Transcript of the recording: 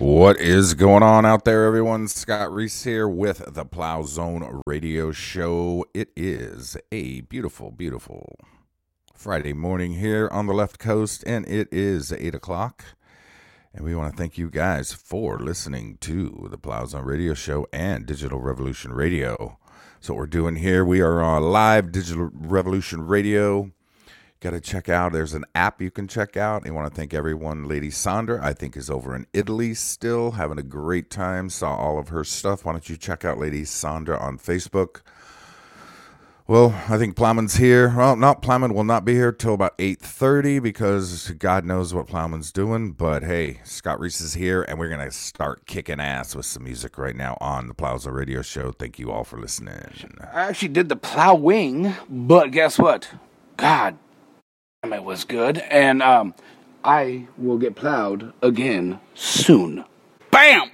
What is going on out there, everyone? Scott Reese here with the Plow Zone Radio Show. It is a beautiful, beautiful Friday morning here on the left coast, and it is 8 o'clock. And we want to thank you guys for listening to the Plow Zone Radio Show and Digital Revolution Radio. So what we're doing here, we are on live Digital Revolution Radio. Got to check out, there's an app you can check out. I want to thank everyone. Lady Sandra, I think, is over in Italy still, having a great time. Saw all of her stuff. Why don't you check out Lady Sandra on Facebook? Well, I think Plowman's here. Well, Plowman will not be here till about 8:30 because God knows what Plowman's doing. But hey, Scott Reese is here, and we're going to start kicking ass with some music right now on the Plow Zone Radio Show. Thank you all for listening. I actually did the plowing, but guess what? God, it was good, and I will get plowed again soon. Bam!